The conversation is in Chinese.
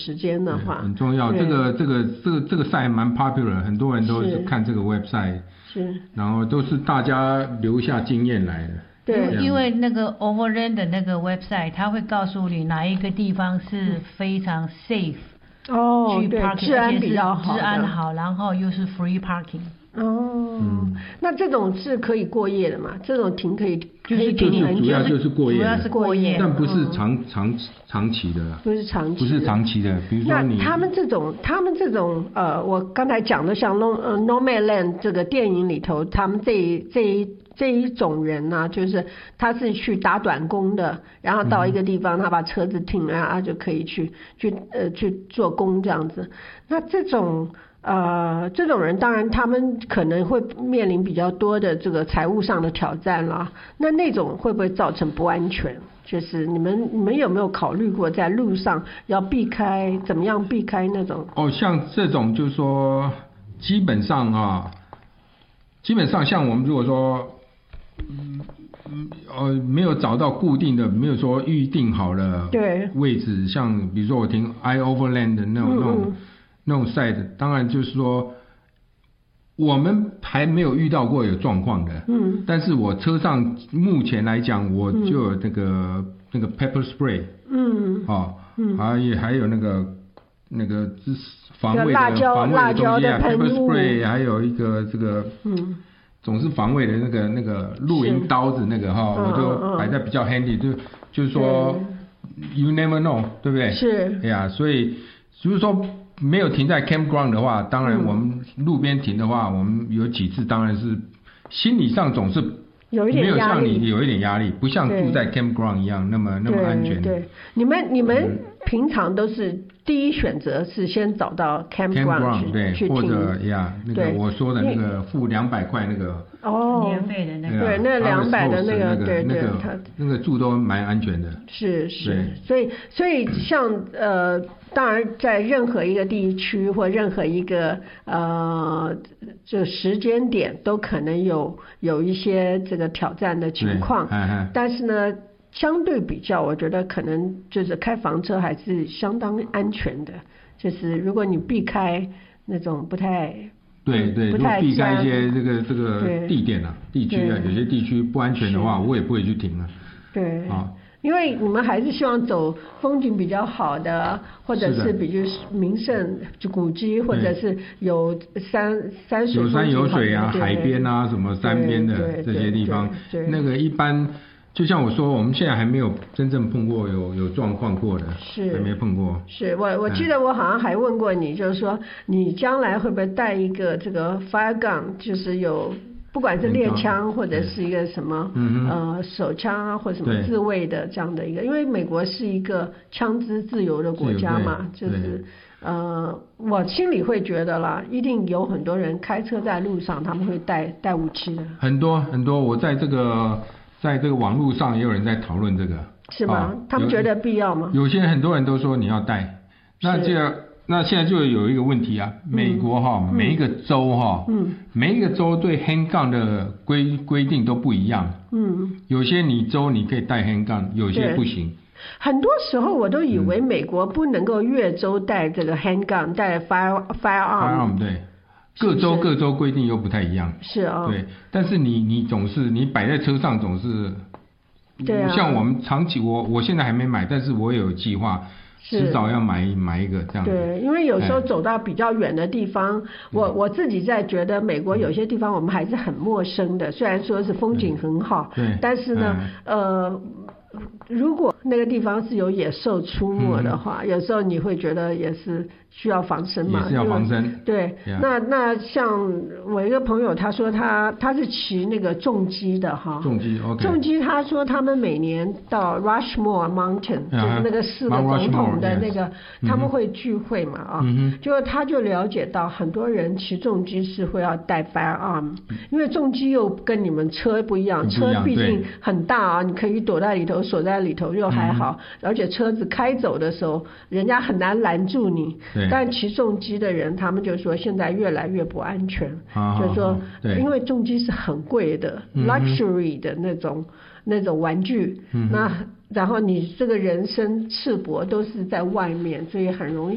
时间的话， 很重要。这个site 蛮 popular， 很多人都是看这个 website， 是， 然后都是大家留下经验来的。 对， 因为那个 Overland 的那个 website， 它会告诉你哪一个地方是非常 safe，去 parking， 治安比较好， 治安好，然后又是 free parking。 那这种是可以过夜的嘛？这种停可以停很久， 主要就是过夜， 主要是过夜， 但不是长期的， 不是长期， 不是长期的。比如说你他们这种我刚才讲的像Nomadland 这个电影里头，他们这一种人呢，就是他是去打短工的，然后到一个地方，他把车子停了，然后他就可以去做工这样子。那这种人，当然他们可能会面临比较多的这个财务上的挑战啦。那种会不会造成不安全？就是你们有没有考虑过在路上要避开，怎么样避开那种？ 像这种就是说，基本上像我们如果说没有找到固定的，没有说预定好了位置，像比如说我停 iOverland 的那种 site， 当然就是说我们还没有遇到过有状况的，但是我车上目前来讲，我就有那个 pepper spray， 还有那个防卫的辣椒的喷雾 pepper spray， 还有一个这个总是防卫的那个露营刀子我就摆在比较 handy， 就是说 you never know， 对不对？ 是， 哎呀，所以就是说没有停在 campground 的话，当然我们路边停的话，我们有几次当然是心理上总是没有像你有一点压力，不像住在 campground 一样那么安全。 对，你们平常都是第一选择是先找到 campground 对， 去停， 或者那个我说的那个付200块那个年费的那个， 对，那200的那个，对， 那个住都蛮安全的。 是，所以像当然在任何一个地区或任何一个这时间点都可能有一些这个挑战的情况，但是呢，相对比较，我觉得可能就是开房车还是相当安全的，就是如果你避开那种不太如果避开一些这个地点地区有些地区不安全的话，我也不会去停了。 对。因为你们还是希望走风景比较好的，或者是比如名胜古迹，或者是有山水有山有水海边什么山边的这些地方，那个一般就像我说，我们现在还没有真正碰过有状况过的，还没碰过。 是我记得我好像还问过你，就是说你将来会不会带一个这个 fire gun， 就是有。不管是猎枪或者是一个什么手枪或什么自卫的这样的一个，因为美国是一个枪支自由的国家嘛，就是我心里会觉得啦，一定有很多人开车在路上，他们会带武器的。很多， 我在这个网络上也有人在讨论这个。 是吗？他们觉得必要吗？ 有些很多人都说你要带，那现在就有一个问题美国每一个州每一个州对 handgun 的规定都不一样。有些州你可以带 handgun， 有些不行。 很多时候我都以为美国不能够越州带这个 handgun， 带 firearm。对， 各州规定又不太一样。 是对，但是你总是你摆在车上总是。 对啊。 像我们长期我现在还没买，但是我有计划。迟早要买一个这样。 对，因为有时候走到比较远的地方，我自己在觉得美国有些地方我们还是很陌生的，虽然说是风景很好，但是呢，如果那个地方是有野兽出没的话，有时候你会觉得也是需要防身嘛。 也是要防身。 对，那像我一个朋友，他说他是骑那个重机的重机 OK。 重机他说他们每年到 Rushmore Mountain， 就是那个4个总统的那个，他们会聚会嘛就他就了解到很多人骑重机是会要带 firearm， 因为重机又跟你们车不一样，车毕竟很大你可以躲在里头。锁在里头又还好，而且车子开走的时候，人家很难拦住你。但骑重机的人，他们就说现在越来越不安全，就是说，因为重机是很贵的，luxury 的那种玩具，然后你这个人身赤膊都是在外面，所以很容易。